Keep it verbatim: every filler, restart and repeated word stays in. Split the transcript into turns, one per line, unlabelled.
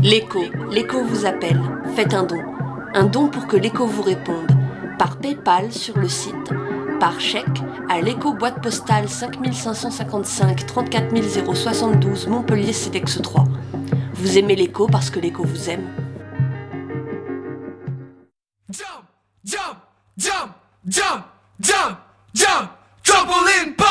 L'écho, l'écho vous appelle. Faites un don. Un don pour que l'écho vous réponde. Par PayPal sur le site, par chèque à l'écho boîte postale cinq cinq cent cinquante-cinq trente-quatre zéro soixante-douze Montpellier Cedex trois. Vous aimez l'écho parce que l'écho vous aime.
Jump, jump, jump, jump, jump, jump, trampoline park.